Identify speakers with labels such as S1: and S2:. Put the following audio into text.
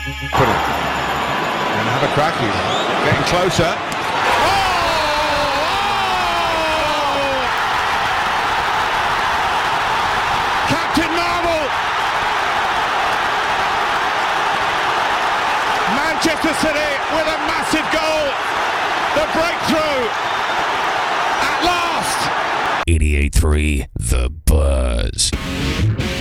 S1: Gonna have a crack. He's getting closer. Captain Marvel! Manchester City with a massive goal. The breakthrough at last.
S2: 88.3 The